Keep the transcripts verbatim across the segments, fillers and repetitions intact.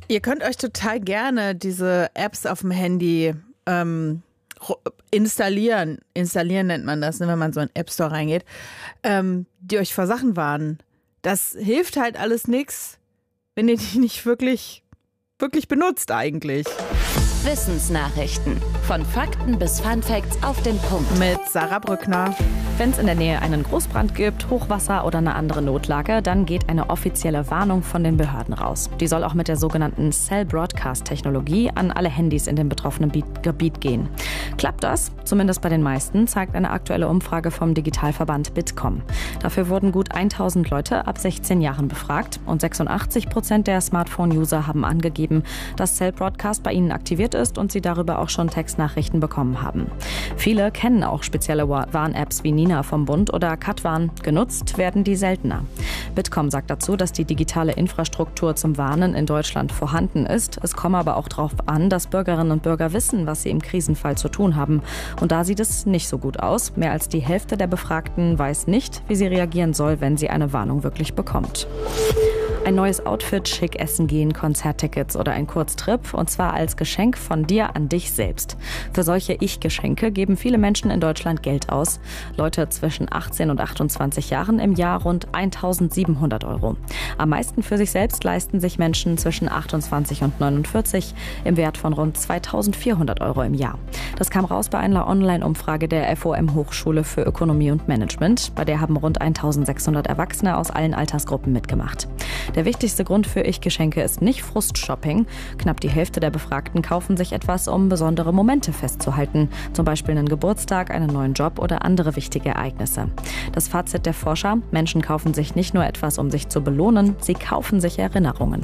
Ihr könnt euch total gerne diese Apps auf dem Handy ähm, installieren. Installieren nennt man das, ne, wenn man so in den App Store reingeht, ähm, die euch vor Sachen warnen. Das hilft halt alles nichts, wenn ihr die nicht wirklich, wirklich benutzt eigentlich. Wissensnachrichten. Von Fakten bis Funfacts auf den Punkt. Mit Sarah Brückner. Wenn es in der Nähe einen Großbrand gibt, Hochwasser oder eine andere Notlage, dann geht eine offizielle Warnung von den Behörden raus. Die soll auch mit der sogenannten Cell Broadcast Technologie an alle Handys in dem betroffenen Gebiet gehen. Klappt das? Zumindest bei den meisten, zeigt eine aktuelle Umfrage vom Digitalverband Bitkom. Dafür wurden gut tausend Leute ab sechzehn Jahren befragt und sechsundachtzig Prozent der Smartphone-User haben angegeben, dass Cell Broadcast bei ihnen aktiviert ist und sie darüber auch schon Textnachrichten bekommen haben. Viele kennen auch spezielle Warn-Apps wie Nina vom Bund oder Katwarn. Genutzt werden die seltener. Bitkom sagt dazu, dass die digitale Infrastruktur zum Warnen in Deutschland vorhanden ist. Es komme aber auch darauf an, dass Bürgerinnen und Bürger wissen, was sie im Krisenfall zu tun haben. Und da sieht es nicht so gut aus. Mehr als die Hälfte der Befragten weiß nicht, wie sie reagieren soll, wenn sie eine Warnung wirklich bekommt. Ein neues Outfit, schick essen gehen, Konzerttickets oder ein Kurztrip, und zwar als Geschenk von dir an dich selbst. Für solche Ich-Geschenke geben viele Menschen in Deutschland Geld aus. Leute zwischen achtzehn und achtundzwanzig Jahren im Jahr rund eintausendsiebenhundert Euro. Am meisten für sich selbst leisten sich Menschen zwischen achtundzwanzig und neunundvierzig im Wert von rund zweitausendvierhundert Euro im Jahr. Das kam raus bei einer Online-Umfrage der F O M-Hochschule für Ökonomie und Management. Bei der haben rund eintausendsechshundert Erwachsene aus allen Altersgruppen mitgemacht. Der wichtigste Grund für Ich-Geschenke ist nicht Frustshopping. Knapp die Hälfte der Befragten kaufen sich etwas, um besondere Momente festzuhalten. Zum Beispiel einen Geburtstag, einen neuen Job oder andere wichtige Ereignisse. Das Fazit der Forscher: Menschen kaufen sich nicht nur etwas, um sich zu belohnen, sie kaufen sich Erinnerungen.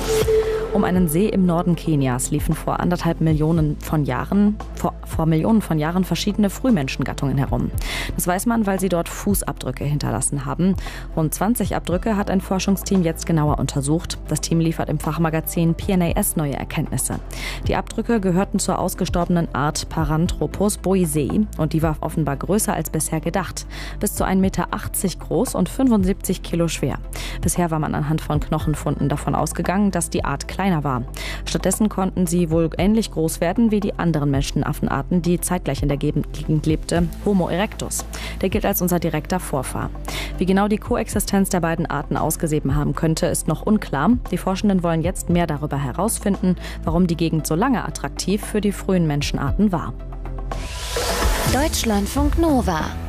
Um einen See im Norden Kenias liefen vor anderthalb Millionen von Jahren, vor, vor Millionen von Jahren verschiedene Frühmenschengattungen herum. Das weiß man, weil sie dort Fußabdrücke hinterlassen haben. Rund zwanzig Abdrücke hat ein Forschungsteam jetzt genauer untersucht. Das Team liefert im Fachmagazin P N A S neue Erkenntnisse. Die Abdrücke gehörten zur ausgestorbenen Art Paranthropus boisei und die war offenbar größer als bisher gedacht. Bis zu ein Meter achtzig groß und fünfundsiebzig Kilo schwer. Bisher war man anhand von Knochenfunden davon ausgegangen, dass die Art kleiner war. Stattdessen konnten sie wohl ähnlich groß werden wie die anderen Menschenaffenarten, die zeitgleich in der Gegend lebte, Homo erectus. Der gilt als unser direkter Vorfahr. Wie genau die Koexistenz der beiden Arten ausgesehen haben könnte, ist noch unklar. Die Forschenden wollen jetzt mehr darüber herausfinden, warum die Gegend so lange attraktiv für die frühen Menschenarten war. Deutschlandfunk Nova